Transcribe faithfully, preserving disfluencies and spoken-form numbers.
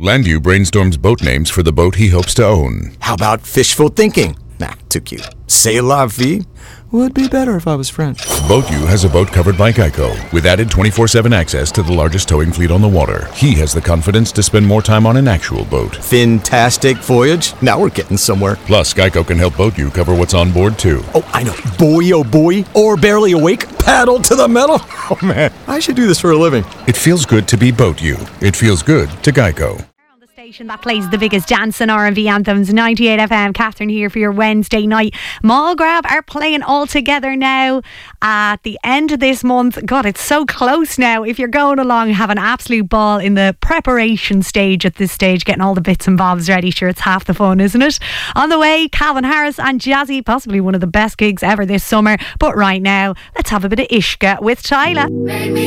Landview brainstorms boat names for the boat he hopes to own. How about fishful thinking? Nah, too cute. C'est la vie? Would be better if I was French. BoatU has a boat covered by Geico, with added twenty-four seven access to the largest towing fleet on the water. He has the confidence to spend more time on an actual boat. Fantastic voyage. Now we're getting somewhere. Plus, Geico can help BoatU cover what's on board, too. Oh, I know. Boy, oh boy. Or barely awake. Paddle to the metal. Oh, man. I should do this for a living. It feels good to be BoatU. It feels good to Geico. That plays the biggest dance and R and B anthems. Ninety-eight F M. Catherine here for your Wednesday night. Mallgrab are playing all together now at the end of this month. God, it's so close now. If you're going along, have an absolute ball in the preparation stage at this stage, getting all the bits and bobs ready. Sure, it's half the fun, isn't it? On the way, Calvin Harris and Jazzy, possibly one of the best gigs ever this summer. But right now, let's have a bit of Ishka with Tyler.